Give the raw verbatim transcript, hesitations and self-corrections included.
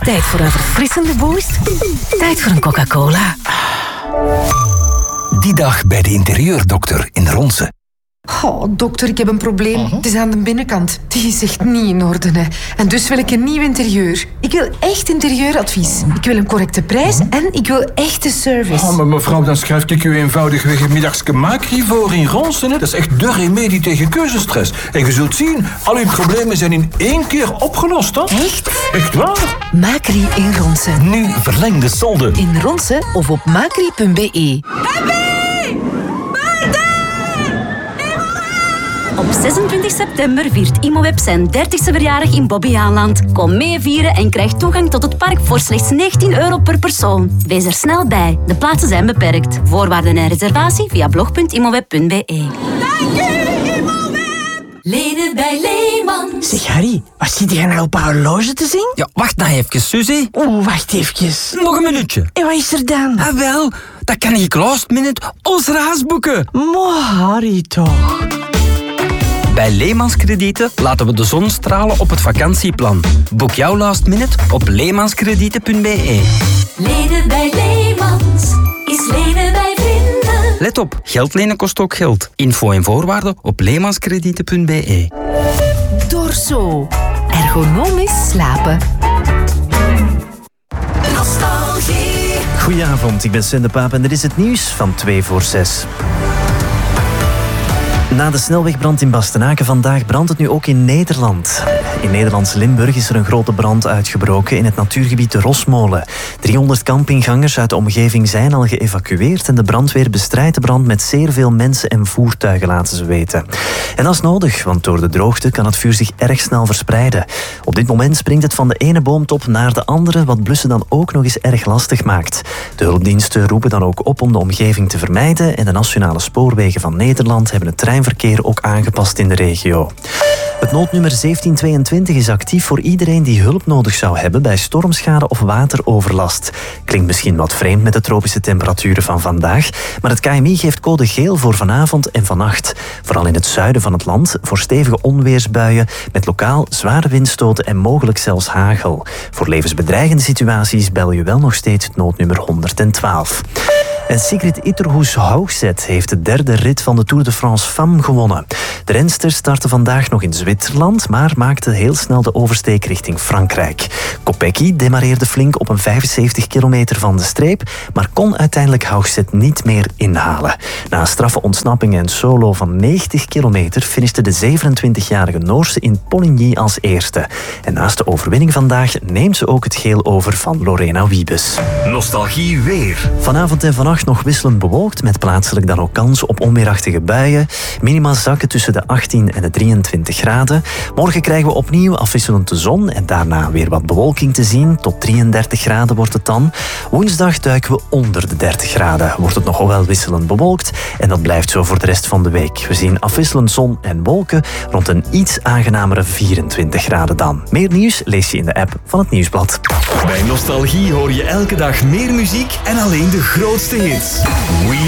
Tijd voor een verfrissende boost. Tijd voor een Coca-Cola. Die dag bij de interieurdokter in Ronse. Oh, dokter, ik heb een probleem. Uh-huh. Het is aan de binnenkant. Die is echt niet in orde. Hè. En dus wil ik een nieuw interieur. Ik wil echt interieuradvies. Ik wil een correcte prijs uh-huh. en ik wil echte service. Oh, maar mevrouw, dan schrijf ik u eenvoudigweg een middagske Macri voor in Ronsen. Dat is echt de remedie tegen keuzestress. En je zult zien, al uw problemen zijn in één keer opgelost. Hè? Echt? Echt waar? Macri in Ronsen. Nu verlengde solde. In Ronsen of op macri punt be. Op zesentwintig september viert Imoweb zijn dertigste verjaardag in Bobbejaanland. Kom mee vieren en krijg toegang tot het park voor slechts negentien euro per persoon. Wees er snel bij. De plaatsen zijn beperkt. Voorwaarden en reservatie via blog punt imoweb punt be. Dank u, Imoweb! Leden bij Leeman. Zeg Harry, wat zit je nou op haar horloge te zien? Ja, wacht nou even, Suzy. Oeh, wacht even. Nog een minuutje. En wat is er dan? Ah, wel, dat kan ik last minute ons raas boeken. Mo, Harry toch. Bij Leemans Kredieten laten we de zon stralen op het vakantieplan. Boek jouw last minute op leemanskredieten punt be. Leden bij Leemans is leden bij vrienden. Let op, geld lenen kost ook geld. Info en voorwaarden op leemanskredieten punt be. Dorso. Ergonomisch slapen. Nostalgie. Goedenavond, ik ben Sven de Paap en dit is het nieuws van twee voor zes. Na de snelwegbrand in Bastenaken vandaag brandt het nu ook in Nederland. In Nederlands Limburg is er een grote brand uitgebroken in het natuurgebied de Rosmolen. driehonderd campinggangers uit de omgeving zijn al geëvacueerd en de brandweer bestrijdt de brand met zeer veel mensen en voertuigen, laten ze weten. En dat is nodig, want door de droogte kan het vuur zich erg snel verspreiden. Op dit moment springt het van de ene boomtop naar de andere, wat blussen dan ook nog eens erg lastig maakt. De hulpdiensten roepen dan ook op om de omgeving te vermijden en de Nationale Spoorwegen van Nederland hebben het treinverkeer ook aangepast in de regio. Het noodnummer zeventien tweeëntwintig is actief voor iedereen die hulp nodig zou hebben bij stormschade of wateroverlast. Klinkt misschien wat vreemd met de tropische temperaturen van vandaag, maar het K M I geeft code geel voor vanavond en vannacht. Vooral in het zuiden van het land voor stevige onweersbuien met lokaal zware windstoten en mogelijk zelfs hagel. Voor levensbedreigende situaties bel je wel nog steeds het noodnummer honderdtwaalf. En Sigrid Itterhoes Hoogzet heeft de derde rit van de Tour de France Femmes gewonnen. De renster startte vandaag nog in Zwitserland, maar maakte heel snel de oversteek richting Frankrijk. Kopecky demareerde flink op een vijfenzeventig kilometer van de streep, maar kon uiteindelijk Hoogzet niet meer inhalen. Na een straffe ontsnapping en solo van negentig kilometer finishte de zevenentwintigjarige Noorse in Poligny als eerste. En naast de overwinning vandaag neemt ze ook het geel over van Lorena Wiebes. Nostalgie weer. Vanavond en vannacht nog wisselend bewolkt, met plaatselijk dan ook kans op onweerachtige buien. Minima zakken tussen de achttien en de drieëntwintig graden. Morgen krijgen we opnieuw afwisselend de zon en daarna weer wat bewolking te zien. Tot drieëndertig graden wordt het dan. Woensdag duiken we onder de dertig graden. Wordt het nogal wel wisselend bewolkt en dat blijft zo voor de rest van de week. We zien afwisselend zon en wolken rond een iets aangenamere vierentwintig graden dan. Meer nieuws lees je in de app van het Nieuwsblad. Bij Nostalgie hoor je elke dag meer muziek en alleen de grootste hits. We